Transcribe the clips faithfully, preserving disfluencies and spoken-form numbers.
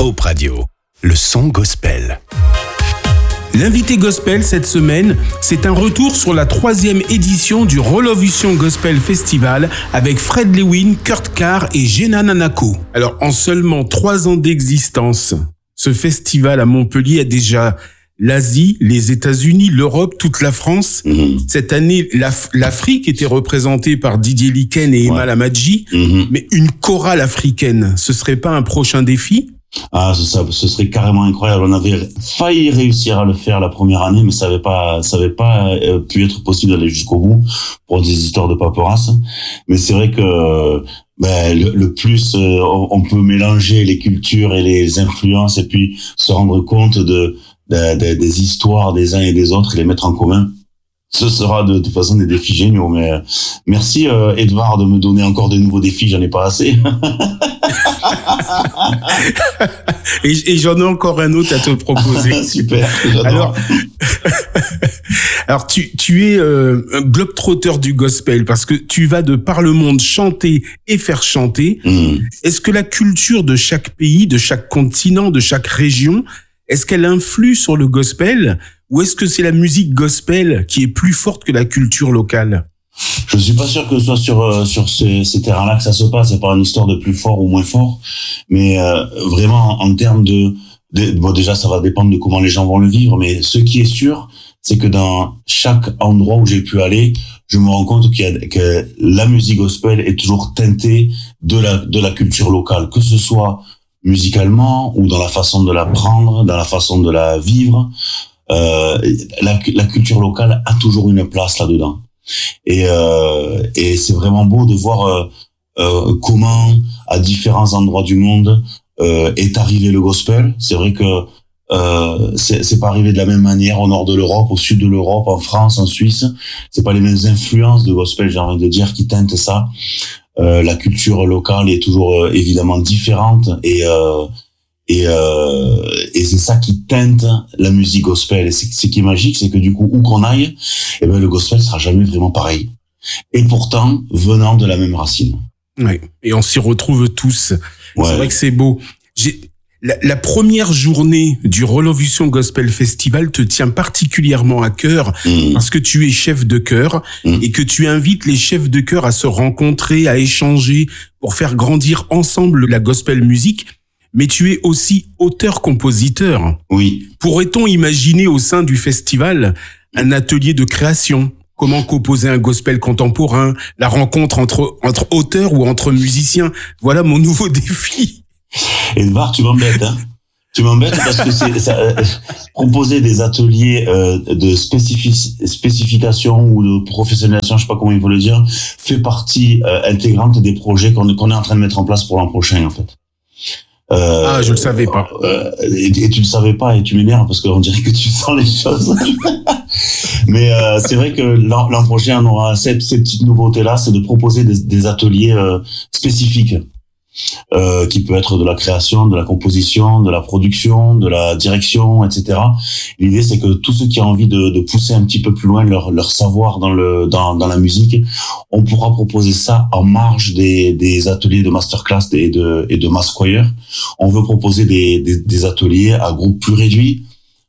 Hope Radio, le son gospel. L'invité gospel cette semaine, c'est un retour sur la troisième édition du Revolution Gospel Festival avec Fred Lewin, Kurt Carr et Jenna Nanako. Alors, en seulement trois ans d'existence, ce festival à Montpellier a déjà l'Asie, les États-Unis, l'Europe, toute la France. Mmh. Cette année, l'Af- l'Afrique était représentée par Didier Liken et Emma ouais. Lamadji. Mmh. Mais une chorale africaine, ce serait pas un prochain défi ? Ah, ça, ce serait carrément incroyable. On avait failli réussir à le faire la première année, mais ça avait pas, ça avait pas pu être possible d'aller jusqu'au bout pour des histoires de paperasse. Mais c'est vrai que ben, le, le plus euh, on peut mélanger les cultures et les influences et puis se rendre compte de, de, de des histoires des uns et des autres et les mettre en commun. Ce sera de toute façon des défis géniaux. Mais merci euh, Edouard de me donner encore de nouveaux défis. J'en ai pas assez. et, et j'en ai encore un autre à te proposer. Super. J'adore. Alors, alors tu tu es euh, un globe-trotteur du gospel parce que tu vas de par le monde chanter et faire chanter. Mmh. Est-ce que la culture de chaque pays, de chaque continent, de chaque région, est-ce qu'elle influe sur le gospel ou est-ce que c'est la musique gospel qui est plus forte que la culture locale ? Je suis pas sûr que ce soit sur euh, sur ces, ces terrains-là que ça se passe. C'est pas une histoire de plus fort ou moins fort, mais euh, vraiment en termes de, de bon déjà ça va dépendre de comment les gens vont le vivre. Mais ce qui est sûr, c'est que dans chaque endroit où j'ai pu aller, je me rends compte qu'il y a, que la musique gospel est toujours teintée de la de la culture locale, que ce soit musicalement ou dans la façon de la prendre, dans la façon de la vivre. Euh, la, la culture locale a toujours une place là-dedans. Et, euh, et c'est vraiment beau de voir euh, euh, comment, à différents endroits du monde, euh, est arrivé le gospel. C'est vrai que euh, c'est, c'est pas arrivé de la même manière au nord de l'Europe, au sud de l'Europe, en France, en Suisse. C'est pas les mêmes influences de gospel, j'ai envie de dire, qui teintent ça. Euh, la culture locale est toujours euh, évidemment différente et euh, et euh, et c'est ça qui teinte la musique gospel. Et c'est ce qui est magique, c'est que du coup où qu'on aille, eh ben le gospel sera jamais vraiment pareil. Et pourtant venant de la même racine. Oui. Et on s'y retrouve tous. Ouais. C'est vrai que c'est beau. J'ai La, la première journée du Revolution Gospel Festival te tient particulièrement à cœur mmh. parce que tu es chef de chœur mmh. et que tu invites les chefs de chœur à se rencontrer, à échanger pour faire grandir ensemble la gospel musique. Mais tu es aussi auteur-compositeur. Oui. Pourrait-on imaginer au sein du festival un atelier de création ? Comment composer un gospel contemporain ? La rencontre entre, entre auteurs ou entre musiciens ? Voilà mon nouveau défi. Edouard, tu m'embêtes, hein. Tu m'embêtes parce que c'est ça, euh, proposer des ateliers euh, de spécific- spécification ou de professionnalisation, je sais pas comment il faut le dire, fait partie euh, intégrante des projets qu'on, qu'on est en train de mettre en place pour l'an prochain, en fait. Euh, ah, je le savais pas. Euh, et, et tu le savais pas et tu m'énerves parce qu'on dirait que tu sens les choses. Mais euh, c'est vrai que l'an, l'an prochain, on aura cette, cette petite nouveauté-là, c'est de proposer des, des ateliers euh, spécifiques. Euh, qui peut être de la création, de la composition, de la production, de la direction, et cetera. L'idée, c'est que tous ceux qui ont envie de, de pousser un petit peu plus loin leur, leur savoir dans le dans, dans la musique, on pourra proposer ça en marge des, des ateliers de masterclass et de et de mass choir. On veut proposer des, des, des ateliers à groupe plus réduit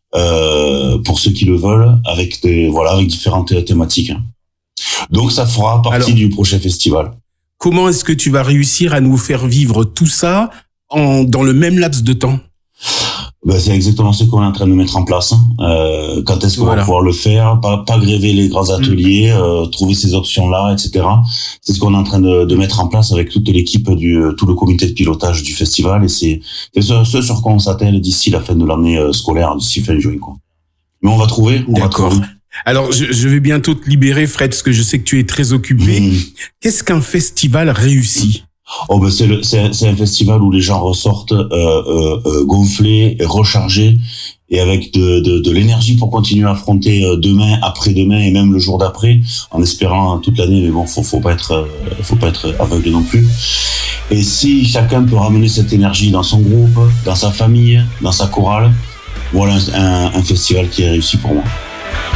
euh, pour ceux qui le veulent, avec des voilà avec différentes thématiques. Donc, ça fera partie Alors... du prochain festival. Comment est-ce que tu vas réussir à nous faire vivre tout ça en, dans le même laps de temps ? Ben, c'est exactement ce qu'on est en train de mettre en place. Euh, quand est-ce qu'on voilà. va pouvoir le faire ? Pas, pas gréver les grands ateliers, mmh. euh, trouver ces options-là, et cetera. C'est ce qu'on est en train de, de mettre en place avec toute l'équipe du tout le comité de pilotage du festival. Et c'est, c'est ce, ce sur quoi on s'attelle d'ici la fin de l'année scolaire, d'ici fin juin, quoi. Mais on va trouver. On D'accord. Va trouver. Alors, je, je vais bientôt te libérer, Fred, parce que je sais que tu es très occupé. Mmh. Qu'est-ce qu'un festival réussi ? Oh ben c'est, le, c'est, c'est un festival où les gens ressortent euh, euh, euh, gonflés et rechargés et avec de, de, de l'énergie pour continuer à affronter demain, après-demain et même le jour d'après, en espérant toute l'année. Mais bon, faut, faut pas être, faut pas être aveugle non plus. Et si chacun peut ramener cette énergie dans son groupe, dans sa famille, dans sa chorale, voilà un, un, un festival qui est réussi pour moi.